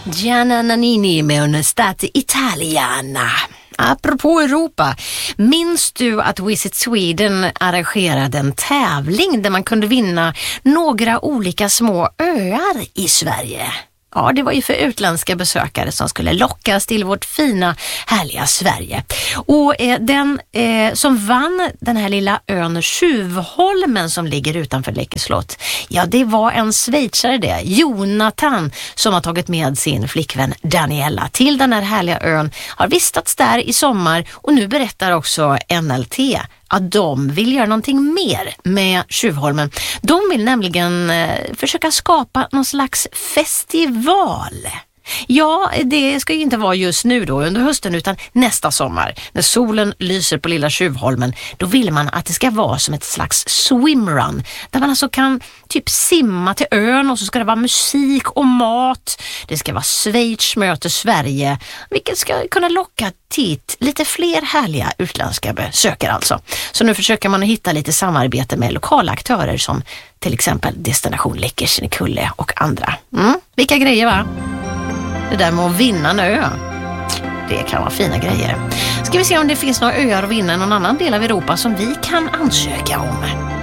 Gianna Nannini med Un'estate italiana. Apropå Europa, minns du att Visit Sweden arrangerade en tävling där man kunde vinna några olika små öar i Sverige? Ja, det var ju för utländska besökare som skulle lockas till vårt fina, härliga Sverige. Och den som vann den här lilla ön Tjuvholmen som ligger utanför Läckö slott, ja det var en schweizare det, Jonathan, som har tagit med sin flickvän Daniela till den här härliga ön, har vistats där i sommar och nu berättar också NLT att de vill göra någonting mer med Tjuvholmen. De vill nämligen försöka skapa någon slags festival. Ja, det ska ju inte vara just nu då under hösten utan nästa sommar. När solen lyser på lilla Tjuvholmen, då vill man att det ska vara som ett slags swimrun. Där man alltså kan typ simma till ön och så ska det vara musik och mat. Det ska vara Schweiz möter Sverige, vilket ska kunna locka till lite fler härliga utländska besökare alltså. Så nu försöker man hitta lite samarbete med lokala aktörer som till exempel Destination Läckö och andra. Vilka grejer va? Det där med att vinna en ö, det kan vara fina grejer. Ska vi se om det finns några öar att vinna i någon annan del av Europa som vi kan ansöka om.